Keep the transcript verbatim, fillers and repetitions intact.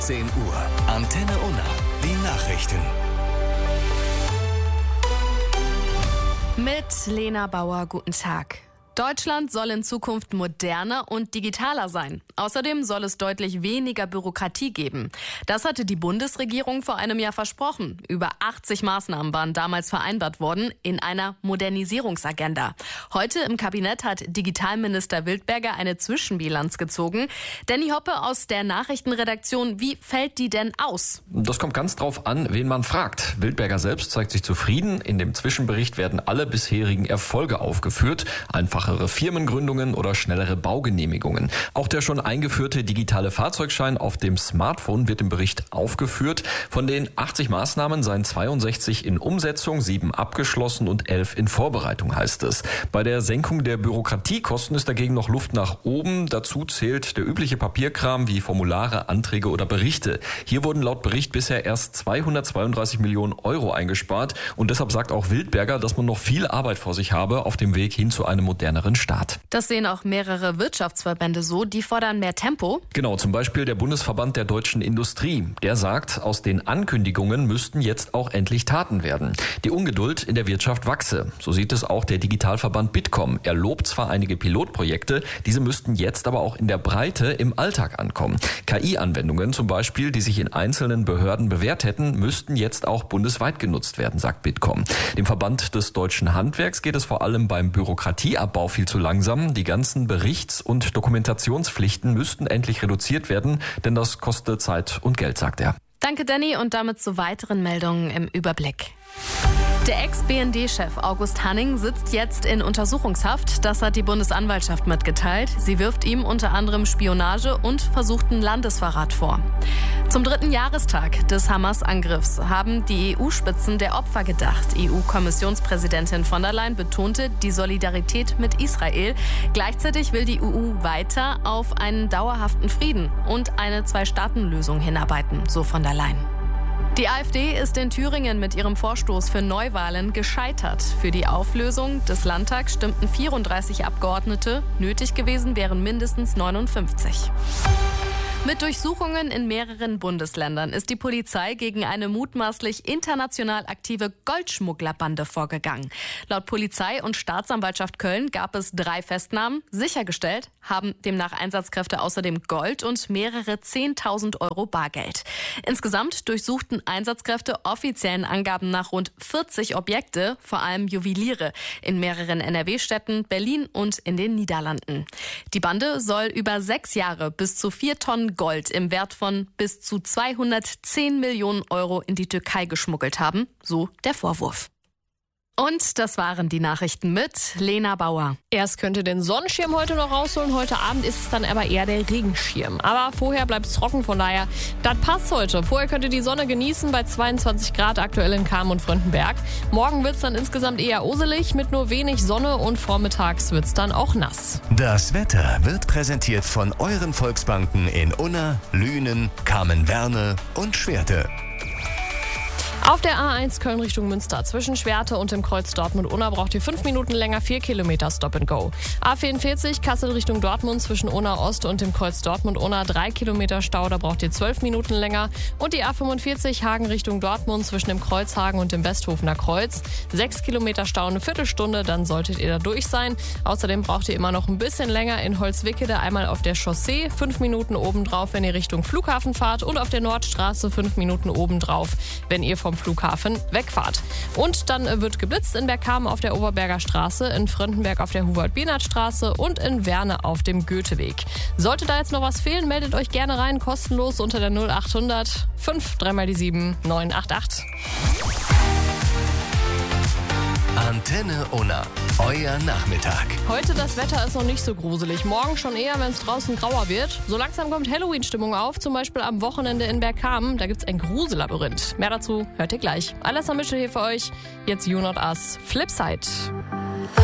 zehn Uhr. Antenne Unna. Die Nachrichten. Mit Lena Bauer, guten Tag. Deutschland soll in Zukunft moderner und digitaler sein. Außerdem soll es deutlich weniger Bürokratie geben. Das hatte die Bundesregierung vor einem Jahr versprochen. Über achtzig Maßnahmen waren damals vereinbart worden in einer Modernisierungsagenda. Heute im Kabinett hat Digitalminister Wildberger eine Zwischenbilanz gezogen. Danny Hoppe aus der Nachrichtenredaktion, wie fällt die denn aus? Das kommt ganz drauf an, wen man fragt. Wildberger selbst zeigt sich zufrieden. In dem Zwischenbericht werden alle bisherigen Erfolge aufgeführt. Einfachere Firmengründungen oder schnellere Baugenehmigungen. Auch der schon eingeführte digitale Fahrzeugschein auf dem Smartphone wird im Bericht aufgeführt. Von den achtzig Maßnahmen seien zweiundsechzig in Umsetzung, sieben abgeschlossen und elf in Vorbereitung, heißt es. Bei der Senkung der Bürokratiekosten ist dagegen noch Luft nach oben. Dazu zählt der übliche Papierkram wie Formulare, Anträge oder Berichte. Hier wurden laut Bericht bisher erst zweihundertzweiunddreißig Millionen Euro eingespart. Und deshalb sagt auch Wildberger, dass man noch viel Arbeit vor sich habe auf dem Weg hin zu einem modernen Staat. Das sehen auch mehrere Wirtschaftsverbände so, die fordern mehr Tempo. Genau, zum Beispiel der Bundesverband der deutschen Industrie. Der sagt, aus den Ankündigungen müssten jetzt auch endlich Taten werden. Die Ungeduld in der Wirtschaft wachse. So sieht es auch der Digitalverband Bitkom. Er lobt zwar einige Pilotprojekte, diese müssten jetzt aber auch in der Breite im Alltag ankommen. K I-Anwendungen zum Beispiel, die sich in einzelnen Behörden bewährt hätten, müssten jetzt auch bundesweit genutzt werden, sagt Bitkom. Dem Verband des deutschen Handwerks geht es vor allem beim Bürokratieabbau viel zu langsam. Die ganzen Berichts- und Dokumentationspflichten müssten endlich reduziert werden, denn das kostet Zeit und Geld, sagt er. Danke, Danny, und damit zu weiteren Meldungen im Überblick. Der Ex-B N D-Chef August Hanning sitzt jetzt in Untersuchungshaft. Das hat die Bundesanwaltschaft mitgeteilt. Sie wirft ihm unter anderem Spionage und versuchten Landesverrat vor. Zum dritten Jahrestag des Hamas-Angriffs haben die E U-Spitzen der Opfer gedacht. E U-Kommissionspräsidentin von der Leyen betonte die Solidarität mit Israel. Gleichzeitig will die E U weiter auf einen dauerhaften Frieden und eine Zwei-Staaten-Lösung hinarbeiten, so von der Leyen. Die AfD ist in Thüringen mit ihrem Vorstoß für Neuwahlen gescheitert. Für die Auflösung des Landtags stimmten vierunddreißig Abgeordnete. Nötig gewesen wären mindestens neunundfünfzig. Mit Durchsuchungen in mehreren Bundesländern ist die Polizei gegen eine mutmaßlich international aktive Goldschmugglerbande vorgegangen. Laut Polizei und Staatsanwaltschaft Köln gab es drei Festnahmen. Sichergestellt haben demnach Einsatzkräfte außerdem Gold und mehrere zehntausend Euro Bargeld. Insgesamt durchsuchten Einsatzkräfte offiziellen Angaben nach rund vierzig Objekte, vor allem Juweliere, in mehreren N R W-Städten, Berlin und in den Niederlanden. Die Bande soll über sechs Jahre bis zu vier Tonnen Gold im Wert von bis zu zweihundertzehn Millionen Euro in die Türkei geschmuggelt haben, so der Vorwurf. Und das waren die Nachrichten mit Lena Bauer. Erst könnte den Sonnenschirm heute noch rausholen, heute Abend ist es dann aber eher der Regenschirm. Aber vorher bleibt es trocken, von daher, das passt heute. Vorher könnt ihr die Sonne genießen bei zweiundzwanzig Grad aktuell in Cham und Fröndenberg. Morgen wird es dann insgesamt eher uselig mit nur wenig Sonne und vormittags wird es dann auch nass. Das Wetter wird präsentiert von euren Volksbanken in Unna, Lünen, Kamen-Werne und Schwerte. Auf der A eins Köln Richtung Münster zwischen Schwerte und dem Kreuz Dortmund-Unna braucht ihr fünf Minuten länger, vier Kilometer Stop and Go. A vierundvierzig Kassel Richtung Dortmund zwischen Unna Ost und dem Kreuz Dortmund-Unna drei Kilometer Stau, da braucht ihr zwölf Minuten länger. Und die A fünfundvierzig Hagen Richtung Dortmund zwischen dem Kreuzhagen und dem Westhofener Kreuz. sechs Kilometer Stau, eine Viertelstunde, dann solltet ihr da durch sein. Außerdem braucht ihr immer noch ein bisschen länger in Holzwickede, einmal auf der Chaussee, fünf Minuten obendrauf, wenn ihr Richtung Flughafen fahrt und auf der Nordstraße fünf Minuten obendrauf, wenn ihr vom Flughafen wegfahrt. Und dann wird geblitzt in Bergkamen auf der Oberberger Straße, in Fröndenberg auf der Hubert-Bienert-Straße und in Werne auf dem Goetheweg. Sollte da jetzt noch was fehlen, meldet euch gerne rein, kostenlos unter der null achthundert fünf drei mal die sieben neun acht acht. Antenne Unna, euer Nachmittag. Heute das Wetter ist noch nicht so gruselig. Morgen schon eher, wenn es draußen grauer wird. So langsam kommt Halloween-Stimmung auf, zum Beispiel am Wochenende in Bergkamen. Da gibt's ein Grusellabyrinth. Mehr dazu hört ihr gleich. Alles am Mitchell hier für euch. Jetzt You Not Us, Flipside.